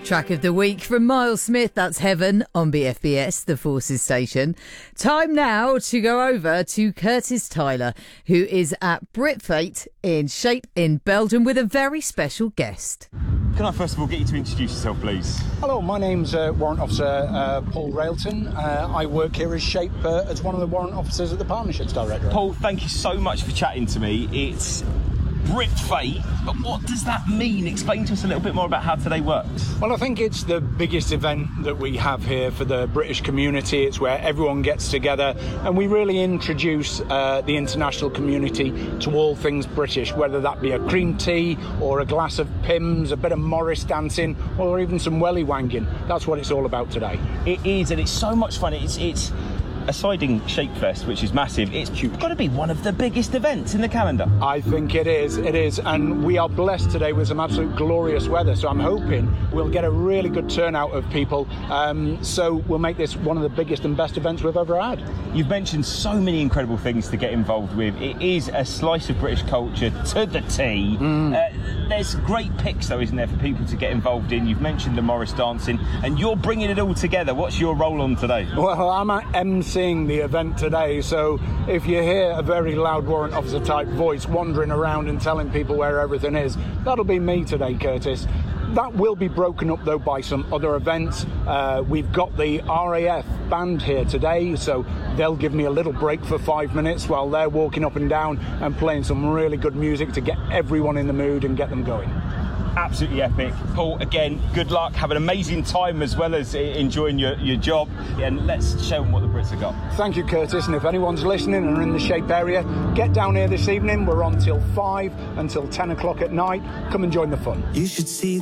Track of the week from Miles Smith, that's Heaven on BFBS, the Forces station. Time now to go over to Curtis Tyler, who is at Brit Fate in Shape in Belgium with a very special guest. Can I first of all get you to introduce yourself, please? Hello, my name's Warrant Officer Paul Railton. I work here as Shape as one of the Warrant Officers at the Partnerships Directorate. Paul, thank you so much for chatting to me. It's Brit Fate, but what does that mean? Explain to us a little bit more about how today works. Well, I think it's the biggest event that we have here for the British community. It's where everyone gets together and we really introduce the international community to all things British, whether that be a cream tea or a glass of Pimm's, a bit of Morris dancing, or even some welly wanking. That's what it's all about today. It is, and it's so much fun. It's aside Shape Fest, which is massive, it's got to be one of the biggest events in the calendar. I think it is, and we are blessed today with some absolute glorious weather, so I'm hoping we'll get a really good turnout of people, so we'll make this one of the biggest and best events we've ever had. You've mentioned so many incredible things to get involved with. It is a slice of British culture to the T. There's great picks, though, isn't there, for people to get involved in? You've mentioned the Morris dancing, and you're bringing it all together. What's your role on today? Well, I'm emceeing the event today, so if you hear a very loud Warrant Officer type voice wandering around and telling people where everything is, that'll be me today, Curtis. That will be broken up, though, by some other events. We've got the RAF band here today, so they'll give me a little break for 5 minutes while they're walking up and down and playing some really good music to get everyone in the mood and get them going. Absolutely epic. Paul, again, good luck. Have an amazing time as well as enjoying your job. And let's show them what the Brits have got. Thank you, Curtis. And if anyone's listening and are in the Shape area, get down here this evening. We're on till 5 until 10 o'clock at night. Come and join the fun. You should see